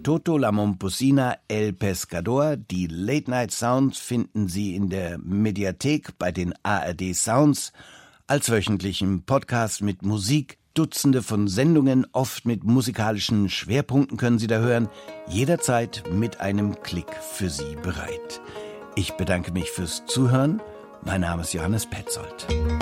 Toto, La Momposina, El Pescador. Die Late Night Sounds finden Sie in der Mediathek bei den ARD Sounds als wöchentlichen Podcast mit Musik. Dutzende von Sendungen, oft mit musikalischen Schwerpunkten können Sie da hören. Jederzeit mit einem Klick für Sie bereit. Ich bedanke mich fürs Zuhören. Mein Name ist Johannes Petzold.